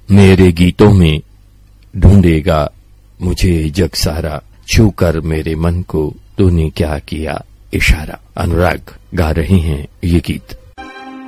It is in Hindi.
मेरे गीतों में ढूंढेगा मुझे जग सारा, छू कर मेरे मन को तूने क्या किया इशारा। अनुराग गा रहे हैं ये गीत।